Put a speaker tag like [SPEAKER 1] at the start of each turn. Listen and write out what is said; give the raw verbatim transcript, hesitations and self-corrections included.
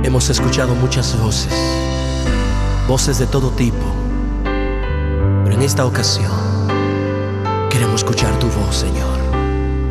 [SPEAKER 1] Hemos escuchado muchas voces, voces de todo tipo, pero en esta ocasión queremos escuchar tu voz, Señor.